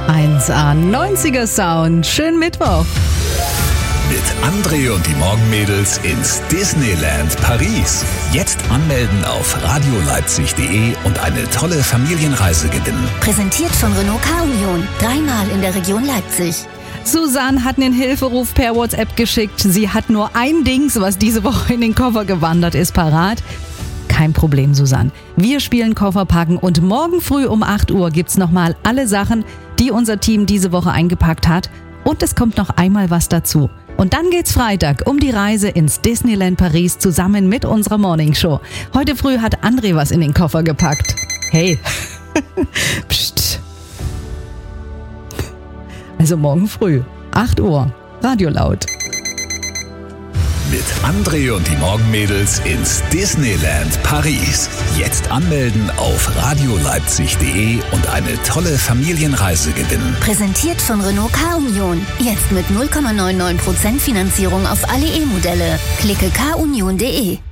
1A 90er Sound. Schönen Mittwoch. Mit André und die Morgenmädels ins Disneyland Paris. Jetzt anmelden auf radioleipzig.de und eine tolle Familienreise gewinnen. Präsentiert von Renault K-Union. 3-mal in der Region Leipzig. Susanne hat einen Hilferuf per WhatsApp geschickt. Sie hat nur ein Dings, was diese Woche in den Koffer gewandert ist, parat. Kein Problem, Susanne. Wir spielen Kofferpacken und morgen früh um 8 Uhr gibt's nochmal alle Sachen, die unser Team diese Woche eingepackt hat. Und es kommt noch einmal was dazu. Und dann geht's Freitag um die Reise ins Disneyland Paris zusammen mit unserer Morningshow. Heute früh hat André was in den Koffer gepackt. Hey, psst. Also morgen früh, 8 Uhr, Radio laut. Mit André und die Morgenmädels ins Disneyland Paris. Jetzt anmelden auf radioleipzig.de und eine tolle Familienreise gewinnen. Präsentiert von Renault K-Union. Jetzt mit 0,99% Finanzierung auf alle E-Modelle. Klicke kunion.de.